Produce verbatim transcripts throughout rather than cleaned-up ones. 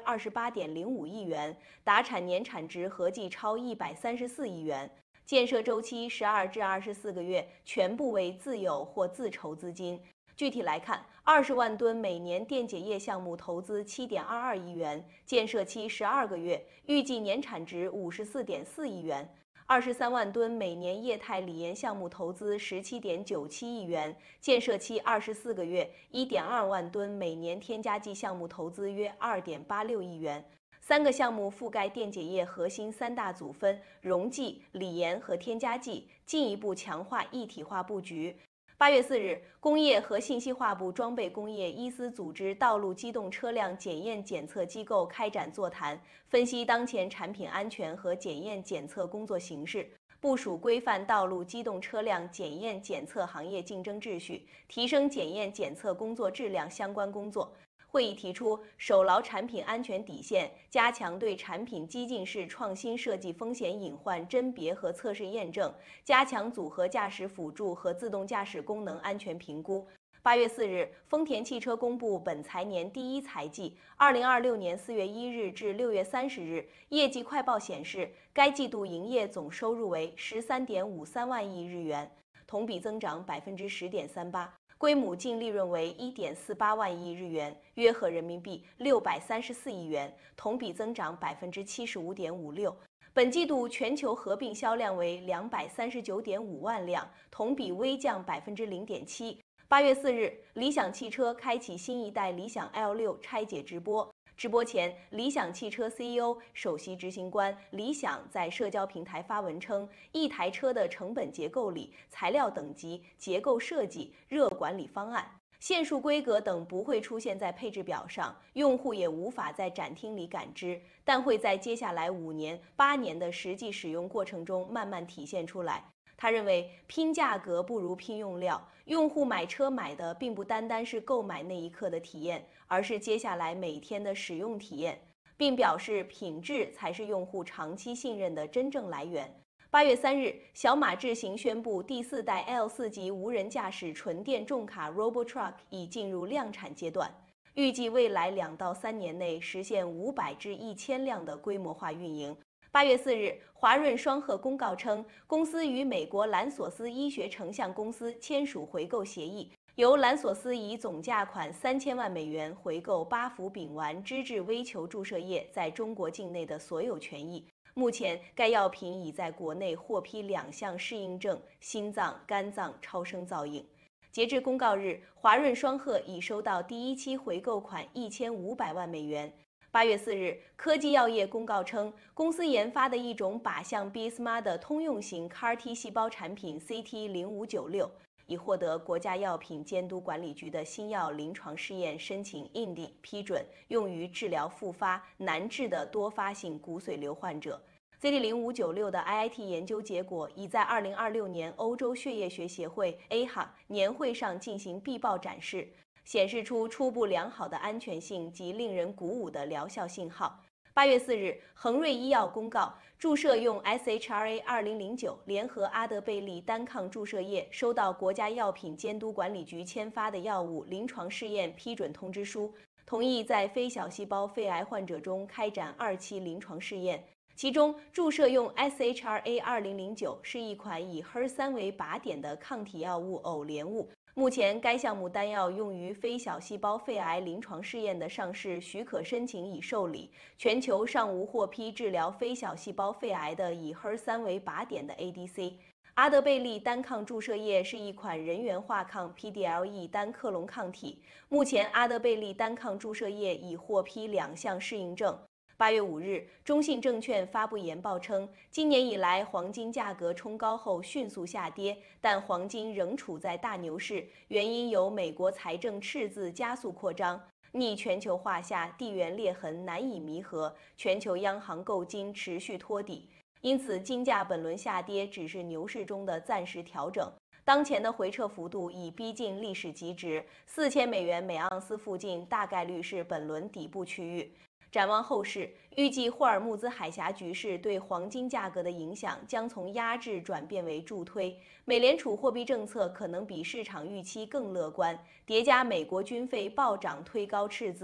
二十八点零五亿元，达产年产值合计超一百三十四亿元。建设周期十二至二十四个月，全部为自有或自筹资金。具体来看，二十万吨每年电解液项目投资七点二二亿元，建设期十二个月，预计年产值五十四点四亿元。二十三万吨每年液态锂盐项目投资十七点九七亿元，建设期二十四个月，一点二万吨每年添加剂项目投资约二点八六亿元。三个项目覆盖电解液核心三大组分：溶剂、锂盐和添加剂，进一步强化一体化布局。八月四日，工业和信息化部装备工业一司组织道路机动车辆检验检测机构开展座谈，分析当前产品安全和检验检测工作形势，部署规范道路机动车辆检验检测行业竞争秩序，提升检验检测工作质量相关工作。会议提出，守牢产品安全底线，加强对产品激进式创新设计风险隐患甄别和测试验证，加强组合驾驶辅助和自动驾驶功能安全评估。八月四日，丰田汽车公布本财年第一财季，二零二六年四月一日至六月三十日业绩快报显示，该季度营业总收入为十三点五三万亿日元，同比增长百分之十点三八。归母净利润为一点四八万亿日元，约合人民币六百三十四亿元，同比增长百分之七十五点五六。本季度全球合并销量为两百三十九点五万辆，同比微降百分之零点七。八月四日，理想汽车开启新一代理想 L 六拆解直播。直播前，理想汽车 C E O、首席执行官李想在社交平台发文称，一台车的成本结构里、材料等级、结构设计、热管理方案、线束规格等不会出现在配置表上，用户也无法在展厅里感知，但会在接下来五年、八年的实际使用过程中慢慢体现出来。他认为，拼价格不如拼用料，用户买车买的并不单单是购买那一刻的体验，而是接下来每天的使用体验，并表示品质才是用户长期信任的真正来源。八月三日，小马智行宣布，第四代 L 四 级无人驾驶纯电重卡 Robotruck 已进入量产阶段，预计未来两到三年内实现五百至一千辆的规模化运营。八月四日，华润双鹤公告称，公司与美国兰索斯医学成像公司签署回购协议，由兰索斯以总价款三千万美元回购巴福丙烷脂质微球注射液在中国境内的所有权益。目前，该药品已在国内获批两项适应症：心脏、肝脏超声造影。截至公告日，华润双鹤已收到第一期回购款一千五百万美元。八月四日，科技药业公告称，公司研发的一种靶向 B S M A 的通用型 C A R T 细胞产品 C T 零五九六已获得国家药品监督管理局的新药临床试验申请 I N D 批准，用于治疗复发难治的多发性骨髓瘤患者。C T 零五九六的 I I T 研究结果已在二零二六年欧洲血液学协会 A H A 年会上进行必报展示，显示出初步良好的安全性及令人鼓舞的疗效信号。八月四日，恒瑞医药公告，注射用 S H R A 二零零九联合阿德贝利单抗注射液收到国家药品监督管理局签发的药物临床试验批准通知书，同意在非小细胞肺癌患者中开展二期临床试验。其中，注射用 S H R A 二零零九是一款以 H E R 三 为靶点的抗体药物偶联物。目前，该项目单药用于非小细胞肺癌临床试验的上市许可申请已受理，全球尚无获批治疗非小细胞肺癌的以 H E R 三 为靶点的 A D C。阿德贝利单抗注射液是一款人源化抗 P D L E 单克隆抗体，目前阿德贝利单抗注射液已获批两项适应症。八月五日，中信证券发布研报称，今年以来黄金价格冲高后迅速下跌，但黄金仍处在大牛市，原因有美国财政赤字加速扩张，逆全球化下地缘裂痕难以弥合，全球央行购金持续托底，因此金价本轮下跌只是牛市中的暂时调整。当前的回撤幅度已逼近历史极值，四千美元每盎司附近大概率是本轮底部区域。展望后市，预计霍尔木兹海峡局势对黄金价格的影响将从压制转变为助推。美联储货币政策可能比市场预期更乐观，叠加美国军费暴涨推高赤字。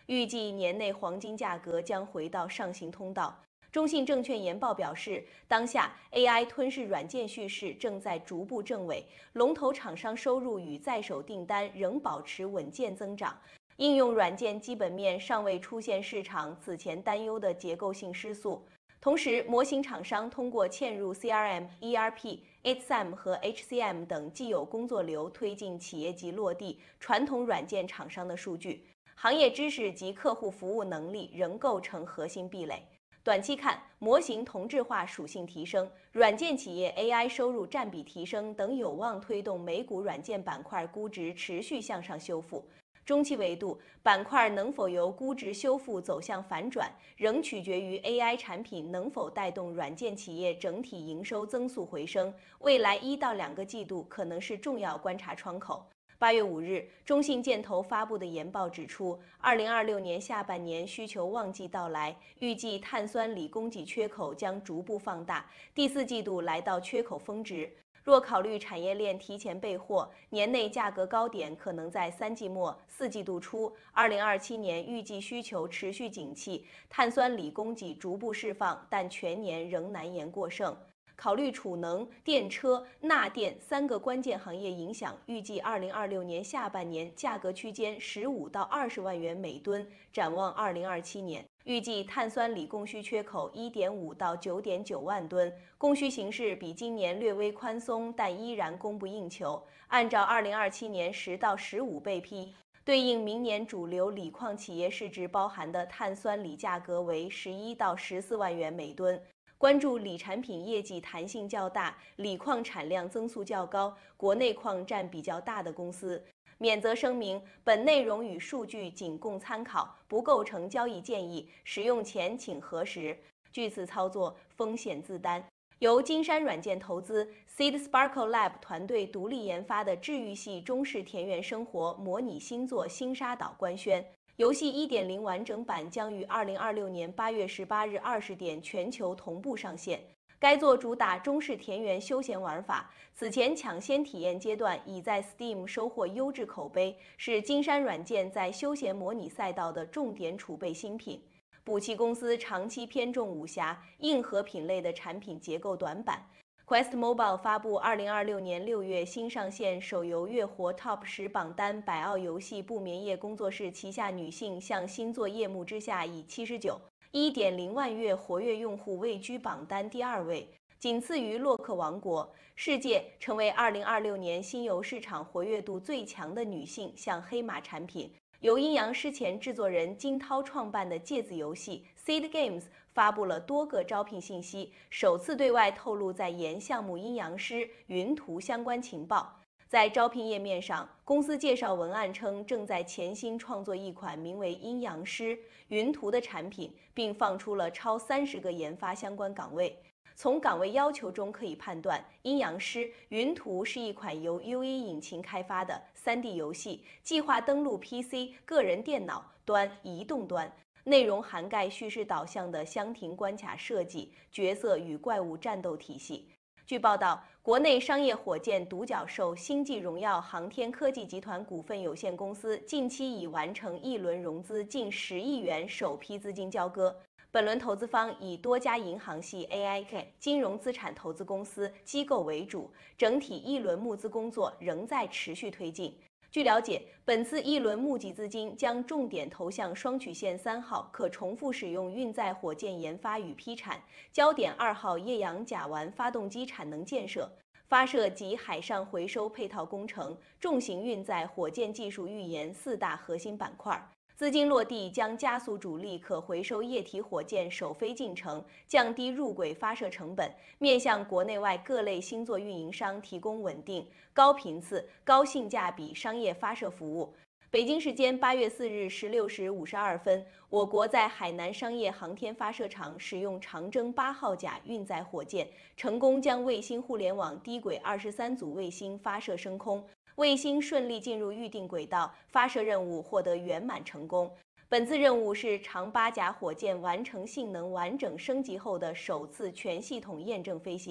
预计年内黄金价格将回到上行通道。中信证券研报表示，当下 A I 吞噬软件叙事正在逐步正尾，龙头厂商收入与在手订单仍保持稳健增长。应用软件基本面尚未出现市场此前担忧的结构性失速。同时，模型厂商通过嵌入 C R M、E R P、H C M 和 H C M 等既有工作流，推进企业级落地传统软件厂商的数据。行业知识及客户服务能力仍构成核心壁垒。短期看，模型同质化属性提升、软件企业 A I 收入占比提升等有望推动美股软件板块估值持续向上修复。中期维度，板块能否由估值修复走向反转，仍取决于 A I 产品能否带动软件企业整体营收增速回升。未来一到两个季度可能是重要观察窗口。八月五日，中信建投发布的研报指出，二零二六年下半年需求旺季到来，预计碳酸锂供给缺口将逐步放大，第四季度来到缺口峰值。若考虑产业链提前备货，年内价格高点可能在三季末、四季度初。二零二七年预计需求持续景气，碳酸锂供给逐步释放，但全年仍难言过剩。考虑储能、电车、钠电三个关键行业影响，预计二零二六年下半年价格区间十五到二十万元每吨。展望二零二七年，预计碳酸锂供需缺口一点五到九点九万吨，供需形势比今年略微宽松，但依然供不应求。按照二零二七年十到十五倍 P， 对应明年主流锂矿企业市值包含的碳酸锂价格为十一到十四万元每吨。关注锂产品业绩弹性较大、锂矿产量增速较高、国内矿占比较大的公司。免责声明：本内容与数据仅供参考，不构成交易建议，使用前请核实。据此操作风险自担。由金山软件投资 Seed Sparkle Lab 团队独立研发的治愈系中式田园生活模拟新作《星沙岛》官宣。游戏 一点零 完整版将于二零二六年八月十八日二十点全球同步上线。该作主打中式田园休闲玩法，此前抢先体验阶段已在 Steam 收获优质口碑，是金山软件在休闲模拟赛道的重点储备新品。补齐公司长期偏重武侠、硬核品类的产品结构短板。Quest Mobile 发布二零二六年六月新上线手游月活 Top 十榜单，百奥游戏不眠夜工作室旗下女性向新作夜幕之下以七十九 一点零万月活跃用户位居榜单第二位，仅次于洛克王国。世界成为二零二六年新游市场活跃度最强的女性向黑马产品。由阴阳师前制作人金涛创办的芥子游戏 Seed Games 发布了多个招聘信息，首次对外透露在研项目阴阳师云图相关情报。在招聘页面上，公司介绍文案称正在潜心创作一款名为阴阳师云图的产品，并放出了超三十个研发相关岗位。从岗位要求中可以判断，阴阳师云图是一款由 U E 引擎开发的 三 D 游戏，计划登陆 P C、个人电脑端、移动端。内容涵盖叙事导向的箱庭关卡设计、角色与怪物战斗体系。据报道，国内商业火箭独角兽星际荣耀航天科技集团股份有限公司近期已完成一轮融资近十亿元首批资金交割。本轮投资方以多家银行系 A I K 金融资产投资公司机构为主，整体一轮募资工作仍在持续推进。据了解，本次一轮募集资金将重点投向双曲线三号可重复使用运载火箭研发与批产，焦点二号液氧甲烷发动机产能建设、发射及海上回收配套工程、重型运载火箭技术预研四大核心板块。资金落地将加速主力可回收液体火箭首飞进程，降低入轨发射成本，面向国内外各类星座运营商提供稳定、高频次、高性价比商业发射服务。北京时间八月四日十六时五十二分，我国在海南商业航天发射场使用长征八号甲运载火箭，成功将卫星互联网低轨二十三组卫星发射升空。卫星顺利进入预定轨道，发射任务获得圆满成功。本次任务是长八甲火箭完成性能完整升级后的首次全系统验证飞行。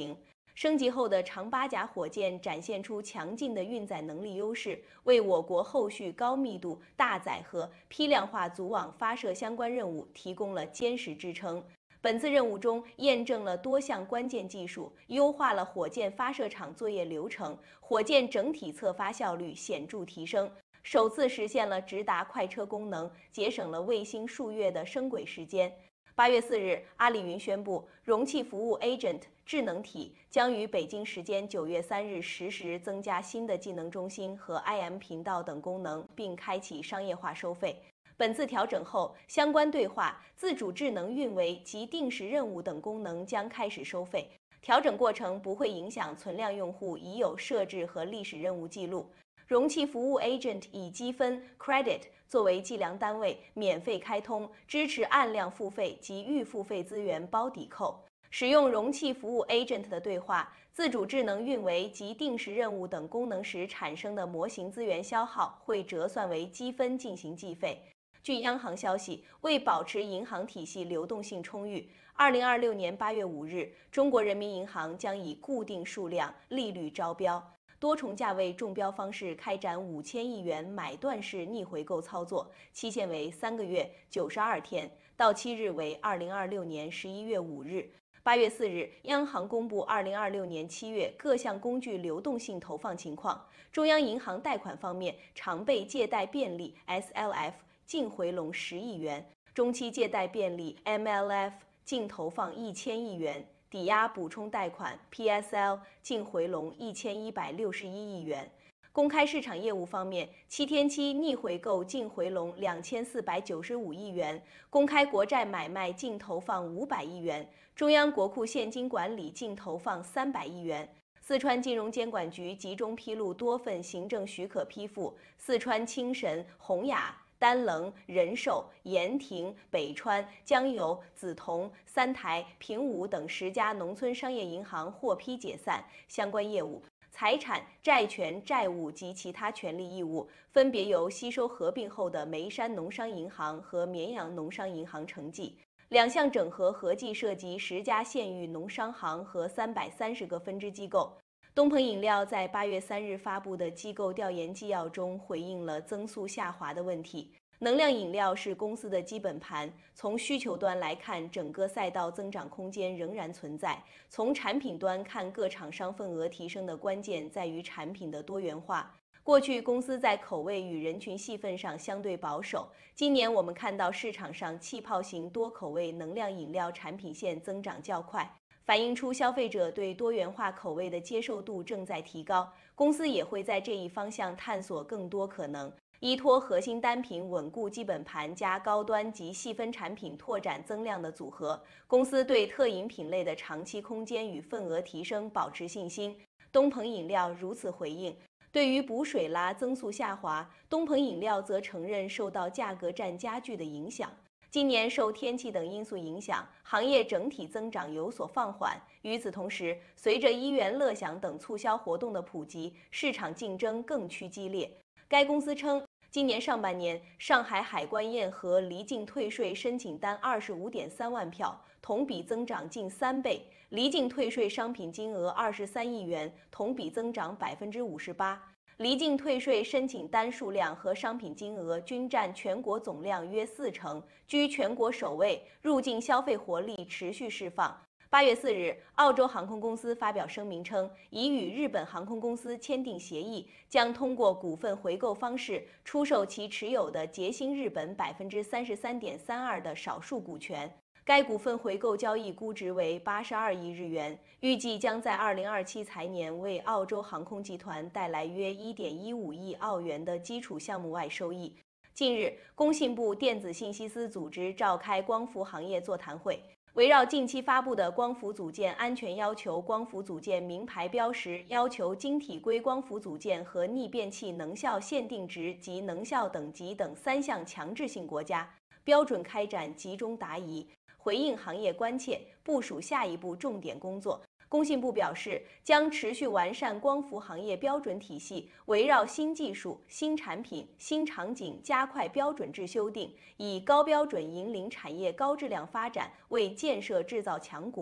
升级后的长八甲火箭展现出强劲的运载能力优势，为我国后续高密度、大载荷、批量化组网发射相关任务提供了坚实支撑。本次任务中，验证了多项关键技术，优化了火箭发射场作业流程，火箭整体测发效率显著提升，首次实现了直达快车功能，节省了卫星数月的升轨时间。八月四日，阿里云宣布，容器服务 Agent 智能体将于北京时间九月三日十时增加新的技能中心和 I M 频道等功能，并开启商业化收费。本次调整后，相关对话、自主智能运维及定时任务等功能将开始收费。调整过程不会影响存量用户已有设置和历史任务记录。容器服务 Agent 以积分 Credit 作为计量单位，免费开通，支持按量付费及预付费资源包抵扣。使用容器服务 Agent 的对话、自主智能运维及定时任务等功能时产生的模型资源消耗会折算为积分进行计费。据央行消息，为保持银行体系流动性充裕，二零二六年八月五日，中国人民银行将以固定数量、利率招标、多重价位中标方式开展五千亿元买断式逆回购操作，期限为三个月九十二天，到期日为二零二六年十一月五日。八月四日，央行公布二零二六年七月各项工具流动性投放情况。中央银行贷款方面，常备借贷便利 S L F 净回笼十亿元，中期借贷便利 M L F 净投放一千亿元，抵押补充贷款 P S L 净回笼一千一百六十一亿元。公开市场业务方面，七天期逆回购净回笼两千四百九十五亿元，公开国债买卖净投放五百亿元，中央国库现金管理净投放三百亿元。四川金融监管局集中披露多份行政许可批复，四川青神、宏雅、丹棱、人寿、盐亭、北川、江油、梓潼、三台、平武等十家农村商业银行获批解散相关业务。财产、债权、债务及其他权利义务分别由吸收合并后的眉山农商银行和绵阳农商银行承继。两项整合合计涉及十家县域农商行和三百三十个分支机构。东鹏饮料在八月三日发布的机构调研纪要中回应了增速下滑的问题。能量饮料是公司的基本盘，从需求端来看，整个赛道增长空间仍然存在。从产品端看，各厂商份额提升的关键在于产品的多元化。过去公司在口味与人群细分上相对保守，今年我们看到市场上气泡型多口味能量饮料产品线增长较快，反映出消费者对多元化口味的接受度正在提高。公司也会在这一方向探索更多可能。依托核心单品稳固基本盘加高端及细分产品拓展增量的组合，公司对特饮品类的长期空间与份额提升保持信心。东鹏饮料如此回应。对于补水拉增速下滑，东鹏饮料则承认受到价格战加剧的影响。今年受天气等因素影响，行业整体增长有所放缓。与此同时，随着一元乐享等促销活动的普及，市场竞争更趋激烈。该公司称，今年上半年，上海海关验核离境退税申请单二十五点三万票，同比增长近三倍；离境退税商品金额二十三亿元，同比增长百分之五十八。离境退税申请单数量和商品金额均占全国总量约四成，居全国首位，入境消费活力持续释放。八月四日，澳洲航空公司发表声明称，已与日本航空公司签订协议，将通过股份回购方式出售其持有的捷星日本百分之三十三点三二的少数股权。该股份回购交易估值为八十二亿日元，预计将在二零二七财年为澳洲航空集团带来约一点一五亿澳元的基础项目外收益。近日，工信部电子信息司组织召开光伏行业座谈会。围绕近期发布的光伏组件安全要求、光伏组件名牌标识要求、晶体硅光伏组件和逆变器能效限定值及能效等级等三项强制性国家标准开展集中答疑，回应行业关切，部署下一步重点工作。工信部表示，将持续完善光伏行业标准体系，围绕新技术、新产品、新场景加快标准制修订，以高标准引领产业高质量发展，为建设制造强国。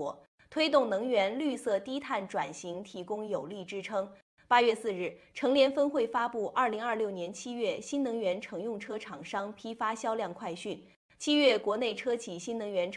推动能源绿色低碳转型提供有力支撑。八月四日，乘联分会发布二零二六年七月新能源乘用车厂商批发销量快讯。七月国内车企新能源